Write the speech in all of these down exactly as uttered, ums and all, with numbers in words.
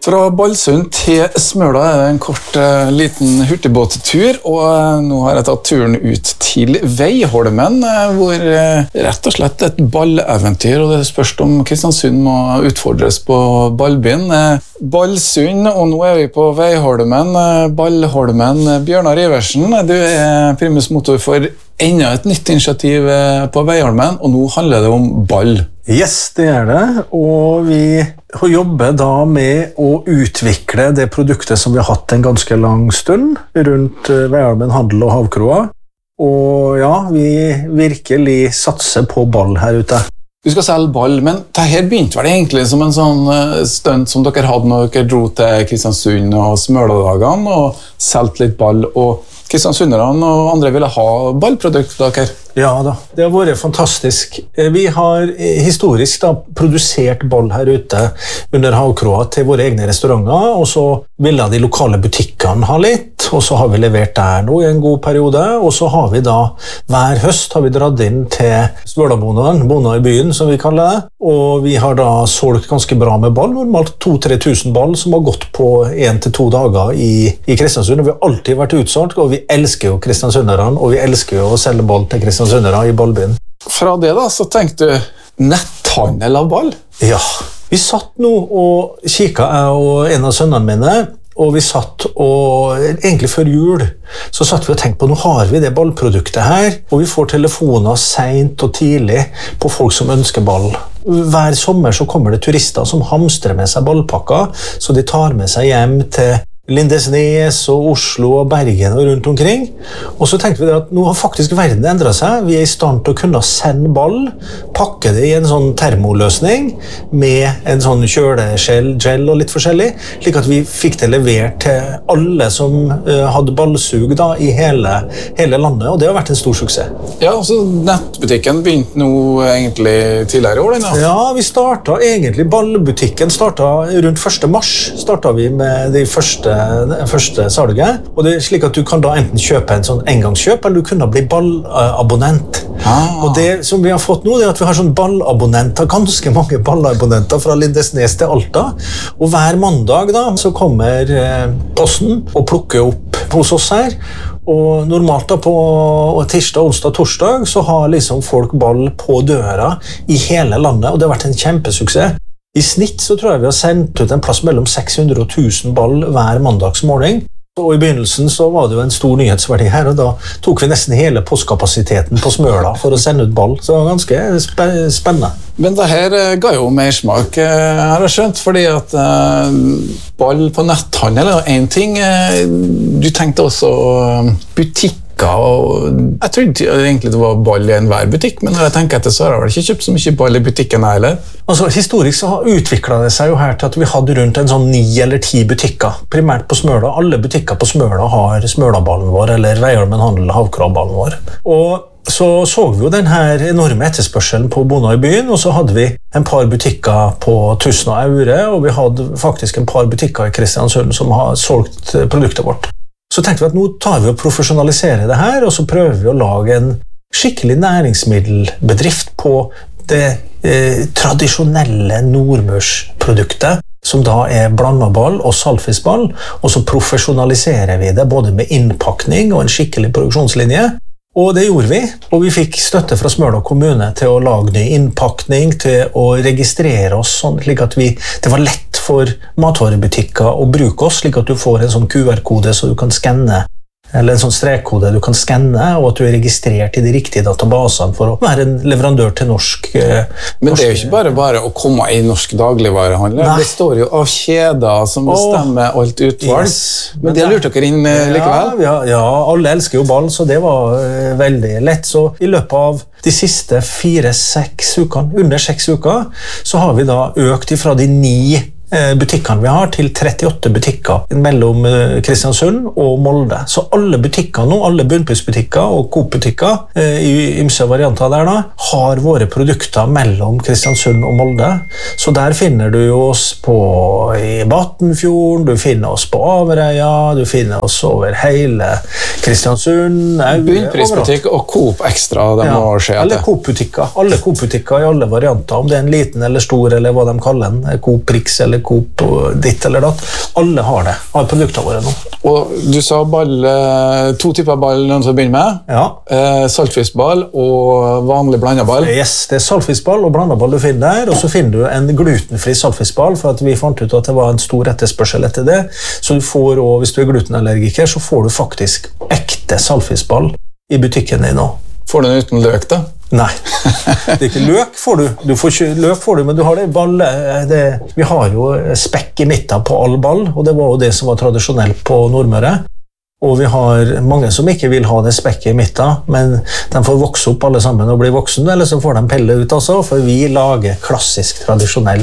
Fra Balsund til Smøla er det en kort uh, liten hurtigbåttur, og uh, nå har jeg tatt turen ut til Veiholmen, uh, hvor uh, rett og slett et balleventyr, og det spørs om Kristiansund må utfordres på ballbyen. Uh, Balsund, og nå er vi på Veiholmen, uh, Ballholmen. Bjørnar Iversen, du er primus motor for enda et nytt initiativ uh, på Veiholmen, og nå handler det om ball. Yes, det er det, og vi jobber da med å utvikle det produktet som vi har hatt en ganske lang stund rundt Veiholmen handel og havkroa, og ja, vi virkelig satser på ball her ute. Du skal selge ball, men dette begynte vel egentlig som en sånn stunt som dere hadde når dere dro til Kristiansund og Smøladagene og solgte litt ball, og Kristiansunderne og andre ville ha ballprodukter dere. Ja da, det har vært fantastisk. Vi har historisk da produsert ball her ute under havkroa til våre egne restauranter, og så ville de lokale butikkene ha litt, og så har vi levert der nå i en god periode, og så har vi da hver høst har vi dratt inn til Smølabonaen, Bona i byen som vi kaller det, og vi har da solgt ganske bra med ball, normalt to-tre tusen ball som har gått på en til to dager i, i Kristiansund, og vi har alltid vært utsolgt, og vi elsker jo kristiansunderne, og vi elsker jo å selge ball til kristiansundere i ballbyen. Fra det da, så tenkte du netthandel av ball? Ja, vi satt nå og kikket, jeg og en av sønnene mine, og vi satt og, egentlig før jul, så satt vi og tenkte på, nå har vi det ballproduktet her, og vi får telefoner sent og tidlig på folk som ønsker ball. Hver sommer så kommer det turister som hamstrer med seg ballpakker, så de tar med seg hjem til Lindesnes og Oslo og Bergen og rundt omkring. Og så tenkte vi at nå har faktisk verden endret seg. Vi er i stand til å kunne sende ball, pakke det i en sånn termoløsning med en sånn kjøleskjell, gel og litt forskjellig, slik at vi fikk det levert til alle som uh, hadde ballsug da, i hele, hele landet, og det har vært en stor suksess. Ja, så nettbutikken begynte nå egentlig tidligere i år, den da? Ja, vi startet egentlig, ballbutikken startet rundt første mars, startet vi med de første det første salget, og det er slik at du kan da enten kjøpe en sånn engangskjøp, eller du kunne bli ballabonnent. Ah. Og det som vi har fått nå, det er at vi har sånn ballabonnenter, ganske mange ballabonnenter fra Lindesnes til Alta, og hver mandag da, så kommer eh, posten og plukker opp hos oss her, og normalt da på tirsdag, onsdag, torsdag, så har liksom folk ball på døra i hele landet, og det har vært en kjempesuksess. I snitt så tror jeg vi har sendt ut en plass mellom seks hundre og tusen ball hver mandagsmorgen. Og i begynnelsen så var det jo en stor nyhetsverdi her, og da tok vi nesten hele postkapasiteten på Smøla for å sende ut ball. Så det var ganske sp spennende. Men det her ga jo mersmak, har jeg skjønt, fordi at uh, ball på netthandel er en ting. Du tenkte også butikk. Og jeg trodde egentlig det var ball i enhver butikk, men når jeg tenker etter så har jeg vel ikke kjøpt så mye ball i butikken heller. Altså, historisk så utviklet det seg jo her til at vi hadde rundt en sånn ni eller ti butikker, primært på Smøla. Alle butikker på Smøla har Smølaballen vår, eller Veiholmen handel havkraballen vår. Og så så vi jo den her enorme etterspørselen på Bona i byen, og så hadde vi en par butikker på Tusen og Aure, og vi hadde faktisk en par butikker i Kristiansund som har solgt produktet vårt. Så tenkte vi at nå tar vi og profesjonaliserer det her, og så prøver vi å lage en skikkelig næringsmiddelbedrift på det eh, tradisjonelle nordmørsproduktet, som da er blandaball og saltfiskball, og så profesjonaliserer vi det både med innpakning og en skikkelig produksjonslinje. Og det gjorde vi, og vi fikk støtte fra Smøla kommune til å lage ny innpakning, til å registrere oss sånn, slik at vi, det var lett for matvarebutikker å bruke oss, slik at du får en sånn Q R-kode så du kan skanne, eller en sånn strekkode du kan skanne, og at du er registrert i de riktige databasene for å være en leverandør til norsk. Eh, Men det er jo ikke bare bare å komme i norsk dagligvarehandel. Nei. Det står jo av kjeder som bestemmer oh, alt utvalg. Yes. Men, Men det lurte dere inn eh, likevel? Ja, ja, ja, alle elsker jo ball, så det var eh, veldig lett. Så i løpet av de siste fire-seks ukene, under seks uker, så har vi da økt ifra de ni butikkene vi har til trettiåtte butikker mellom Kristiansund og Molde. Så alle butikker nå, alle bunnprisbutikker og Coop-butikker i ymse varianter der da, har våre produkter mellom Kristiansund og Molde. Så der finner du oss på i Battenfjorden, du finner oss på Averøya, du finner oss over hele Kristiansund. Bunnprisbutikk og Coop Extra, det må ja, skje etter. Alle Coop-butikker, alle Coop-butikker i alle varianter, om det er en liten eller stor, eller hva de kaller den, Coop Rix eller eller Coop og ditt eller datt. Alle har det, har produktene våre nå. Og du sa ball, to typer ball noen til å begynne med. Ja. Eh, saltfiskball og vanlig blandet ball. Yes, det er saltfiskball og blandet ball du finner der, og så finner du en glutenfri saltfiskball, for at vi fant ut at det var en stor etterspørsel etter det. Så du får, og hvis du er glutenallergiker, så får du faktisk ekte saltfiskball i butikken din nå. Får du den uten løk da? Nei, det er ikke løk får du. Du får ikke løk får du, men du har det ball. Det, vi har jo spekk i midten på all ball, og det var jo det som var tradisjonelt på Nordmøre. Og vi har mange som ikke vil ha det spekket i midten, men de får vokse opp alle sammen og bli voksen, eller så får de pelle ut altså, for vi lager klassisk, tradisjonell,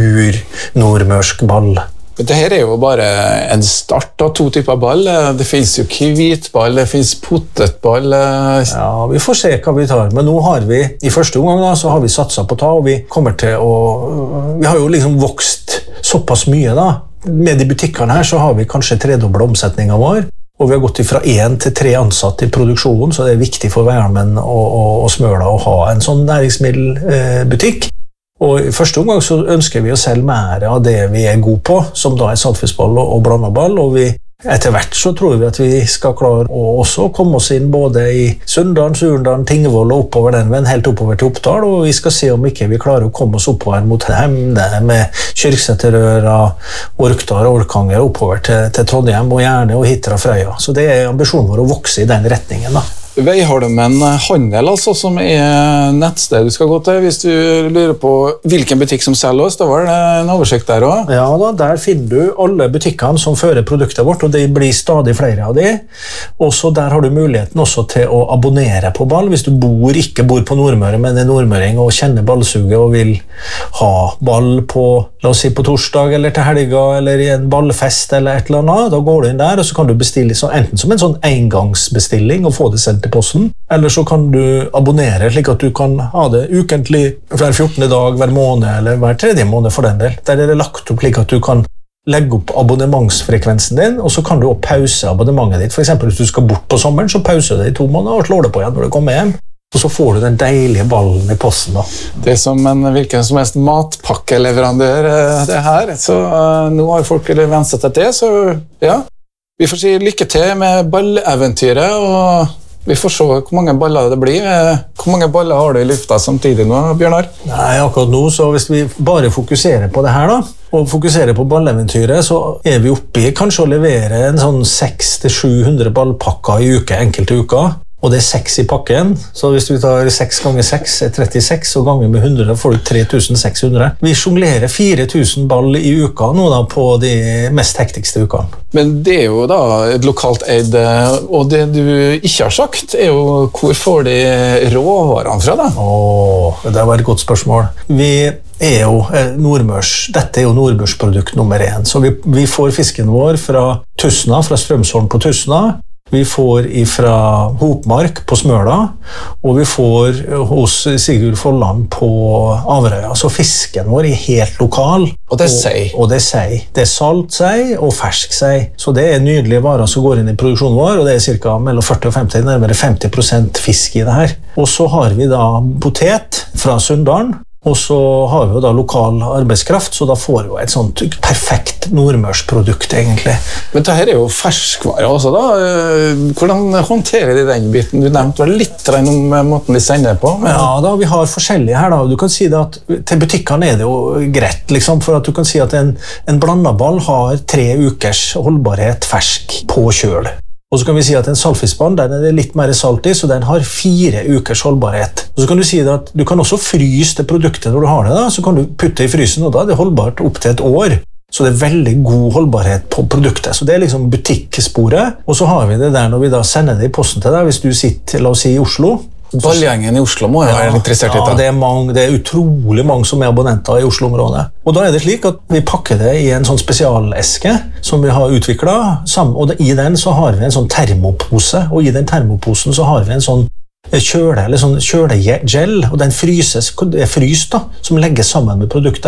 ur-nordmørsk ball. Dette er jo bare en start av to typer ball. Det finnes jo kvitball, det finnes potetball. Ja, vi får se hva vi tar. Men nå har vi, i første omgang da, så har vi satset på ta, og vi kommer til å... Vi har jo liksom vokst såpass mye da. Med de butikkene her så har vi kanskje tredoblet omsetningen vår, og vi har gått fra én til tre ansatte i produksjonen, så det er viktig for Veiarmen og, og, og Smøla å ha en sånn næringsmiddelbutikk. Og i første omgang så ønsker vi å selge mer av det vi er gode på, som da er saltfiskball og blandet ball, og vi, etter hvert så tror vi at vi skal klare å også komme oss inn både i Sunndalen, Surndalen, Tingvoll og oppover den, men helt oppover til Oppdal, og vi skal se om ikke vi klarer å komme oss oppover mot Hemne med Kyrksæterøra, Orkdal og Orkanger, oppover til, til Trondheim og Gjerne og Hitra Frøya. Så det er ambisjonen vår å vokse i den retningen da. Veiholmen handel, altså, som er nettsted du skal gå til hvis du lurer på hvilken butikk som selger oss. Da var det en oversikt der også. Ja da, der finner du alle butikkene som fører produktet vårt, og det blir stadig flere av de. Også der har du muligheten også til å abonnere på ball, hvis du bor, ikke bor på Nordmøre, men er nordmøring og kjenner ballsuget og vil ha ball på, la oss si på torsdag eller til helga, eller i en ballfest eller et eller annet. Da går du inn der, og så kan du bestille så, enten som en sånn engangsbestilling og få det sendt til posten, eller så kan du abonnere slik at du kan ha det ukentlig hver fjortende dag, hver måned eller hver tredje måned for den del. Der er det lagt opp slik at du kan legge opp abonnementsfrekvensen din, og så kan du også pause abonnementet ditt. For eksempel hvis du skal bort på sommeren, så pauser du det i to måneder og slår det på igjen når du kommer hjem. Og så får du den deilige ballen i posten da. Det er som en hvilken som helst matpakkeleverandør det her, så uh, nå har folk vent seg til det, så ja. Vi får si lykke til med balleventyret, og vi får se hvor mange baller det blir. Hvor mange baller har du i lufta samtidig nå, Bjørnar? Nei, akkurat nå, så hvis vi bare fokuserer på det her da, og fokuserer på balleventyret, så er vi oppe i kanskje å levere en sånn seks til sju hundre ballpakker i uke, enkelte uker. Og det er seks i pakken, så hvis vi tar seks ganger seks er trettiseks, og ganger med hundre får du tre tusen seks hundre. Vi jonglerer fire tusen ball i uka nå da, på de mest hektigste ukene. Men det er jo da et lokalt eid, og det du ikke har sagt er jo hvor får de råvarene fra da? Åh, det var et godt spørsmål. Vi er jo nordmørs, dette er jo nordmørsprodukt nummer én, så vi, vi får fisken vår fra Tusna, fra Strømsholm på Tusna. Vi får fra Hopmark på Smøla, og vi får hos Sigurd Folland på Averøya. Så fisken vår er helt lokal. Og det er sei. Og, og det er sei. Det er salt sei og fersk sei. Så det er nydelige varer som går inn i produksjonen vår, og det er cirka mellom førti og femti, nærmere femti prosent fisk i det her. Og så har vi da potet fra Sunndalen, og så har vi jo da lokal arbeidskraft, så da får vi jo et sånt perfekt nordmørsprodukt egentlig. Men dette er jo ferskvare også da. Hvordan håndterer de den biten? Du nevnte vel litt om måten de sender på. Men... Ja da, vi har forskjellige her da. Du kan si det at til butikkene er det jo greit, liksom, for at du kan si at en, en blandaball har tre ukers holdbarhet fersk på kjøl. Og så kan vi si at en saltfiskball, den er det litt mer salt i, så den har fire ukers holdbarhet. Og så kan du si at du kan også fryse det produktet når du har det da, så kan du putte i frysen, og da er det holdbart opp til et år. Så det er veldig god holdbarhet på produktet. Så det er liksom butikksporet, og så har vi det der når vi da sender det i posten til deg, hvis du sitter, la oss si, i Oslo. Ballgjengen i Oslo må jo være ja, interessert i det. Ja, det er, mange, det er utrolig mange som er abonnenter i Oslo-området. Og da er det slik at vi pakker det i en sånn spesialeske som vi har utviklet, og i den så har vi en sånn termopose, og i den termoposen så har vi en sånn kjøle, eller sånn kjølegel, og den fryses, det er fryst da, som legges sammen med produktet.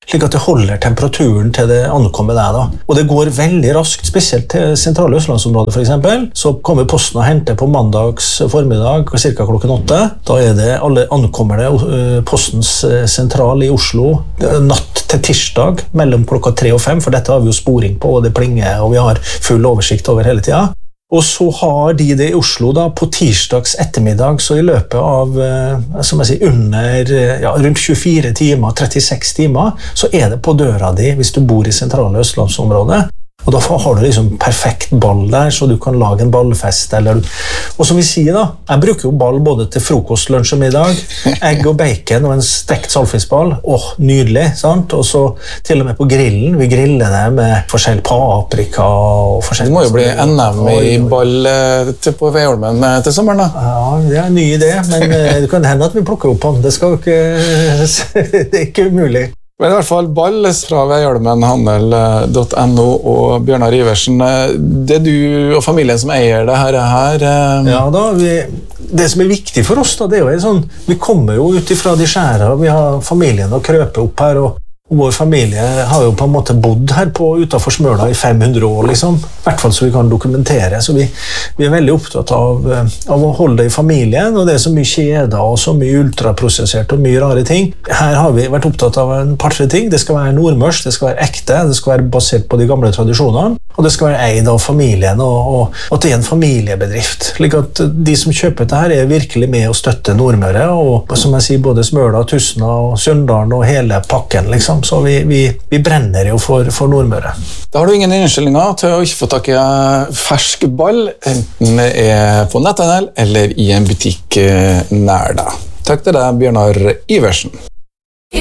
slik at det holder temperaturen til det ankommer deg da. Og det går veldig raskt, spesielt til sentrale Østlandsområdet for eksempel. Så kommer posten og henter på mandags formiddag, cirka klokken åtte. Da er det, alle ankommer det postens sentral i Oslo natt til tirsdag mellom klokka tre og fem, for dette har vi jo sporing på, og det plinger, og vi har full oversikt over hele tiden. Og så har de det i Oslo da, på tirsdags ettermiddag, så i løpet av som jeg sier, under ja, rundt tjuefire timer, trettiseks timer, så er det på døra di hvis du bor i sentrale Østlandsområdet. Og da har du liksom perfekt ball der, så du kan lage en ballfest. Eller... Og som vi sier da, jeg bruker jo ball både til frokost, lunsj og middag, egg og bacon og en stekt saltfiskball. Åh, nydelig, sant? Og så til og med på grillen, vi griller det med forskjell paprika og forskjell... Det må jo bli N M i ball til på Veiholmen til sommeren da. Ja, det er en ny idé, men det kan hende at vi plukker opp den. Det skal jo ikke... det er ikke umulig. Men i hvert fall ball fra Veiholmen handel punktum no og Bjørnar Iversen. Det er du og familien som eier det her. her ja da, vi, det som er viktig for oss da, det er jo sånn, vi kommer jo ut ifra de skjære, vi har familien å krøpe opp her, og vår familie har jo på en måte bodd her på utenfor Smøla i fem hundre år, liksom. I hvert fall så vi kan dokumentere. Så vi, vi er veldig opptatt av, av å holde det i familien, og det er så mye kjeder og så mye ultraprosessert og mye rare ting. Her har vi vært opptatt av en par-tre ting. Det skal være nordmørsk, det skal være ekte, det skal være basert på de gamle tradisjonene, og det skal være eid av familien, og, og, og det er en familiebedrift. Slik at de som kjøper dette her er virkelig med å støtte Nordmøre, og som jeg sier, både Smøla, Tustna og Søndalen og hele pakken, liksom. Så vi, vi, vi brenner jo for, for Nordmøre. Da har du ingen innstillinger til å ikke få tak i fersk ball, enten det er på netthandel eller i en butikk nær deg. Takk til deg, Bjørnar Iversen.